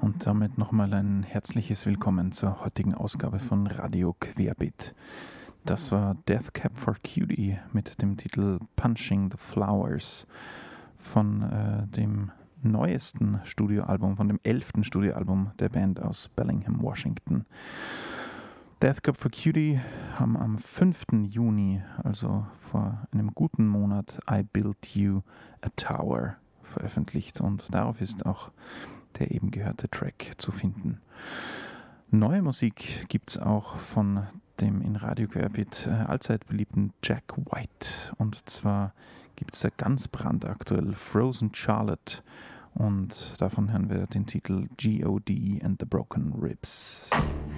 Und damit nochmal ein herzliches Willkommen zur heutigen Ausgabe von Radio Querbeet. Das war Death Cab for Cutie mit dem Titel Punching the Flowers von dem neuesten Studioalbum, von dem 11. Studioalbum der Band aus Bellingham, Washington. Death Cab for Cutie haben am 5. Juni, also vor einem guten Monat, I Built You a Tower veröffentlicht und darauf ist auch der eben gehörte Track zu finden. Neue Musik gibt es auch von dem in Radio Querbeet allzeit beliebten Jack White. Und zwar gibt es da ganz brandaktuell Frozen Charlotte und davon hören wir den Titel G.O.D. and the Broken Ribs.